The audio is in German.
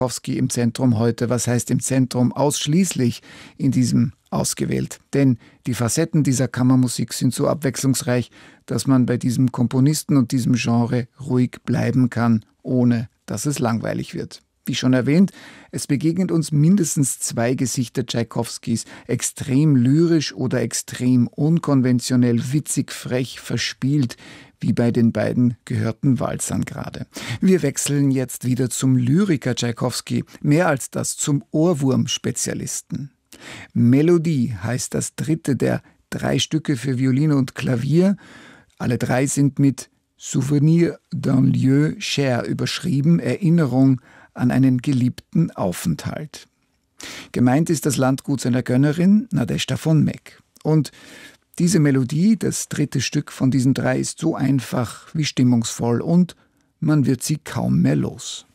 Tschaikowski im Zentrum heute. Was heißt im Zentrum? Ausschließlich in diesem ausgewählt. Denn die Facetten dieser Kammermusik sind so abwechslungsreich, dass man bei diesem Komponisten und diesem Genre ruhig bleiben kann, ohne dass es langweilig wird. Wie schon erwähnt, es begegnet uns mindestens zwei Gesichter Tschaikowskis, extrem lyrisch oder extrem unkonventionell, witzig, frech, verspielt, wie bei den beiden gehörten Walzern gerade. Wir wechseln jetzt wieder zum Lyriker Tschaikowski, mehr als das, zum Ohrwurm-Spezialisten. Melodie heißt das dritte der 3 Stücke für Violine und Klavier. Alle 3 sind mit Souvenir d'un lieu cher überschrieben, Erinnerung an einen geliebten Aufenthalt. Gemeint ist das Landgut seiner Gönnerin, Nadezhda von Meck. Und diese Melodie, das dritte Stück von diesen 3, ist so einfach wie stimmungsvoll und man wird sie kaum mehr los.